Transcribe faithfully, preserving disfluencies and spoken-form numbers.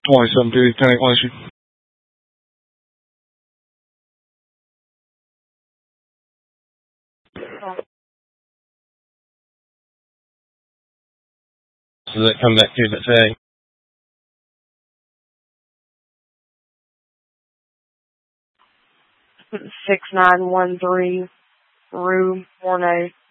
twenty-seven two, ten eight, bless you. So that come back to that say. six nine one three, Rue Morneau.